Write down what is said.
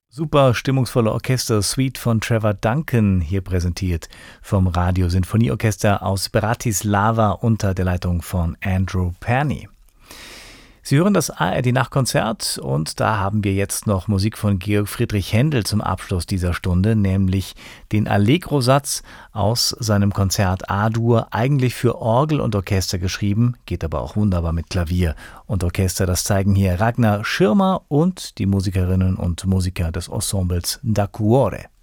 Super stimmungsvolle Orchester-Suite von Trevor Duncan, hier präsentiert vom Radio-Sinfonieorchester aus Bratislava unter der Leitung von Andrew Perny. Sie hören das ARD-Nachtkonzert und da haben wir jetzt noch Musik von Georg Friedrich Händel zum Abschluss dieser Stunde, nämlich den Allegro-Satz aus seinem Konzert A-Dur, eigentlich für Orgel und Orchester geschrieben, geht aber auch wunderbar mit Klavier und Orchester. Das zeigen hier Ragnar Schirmer und die Musikerinnen und Musiker des Ensembles Da Cuore.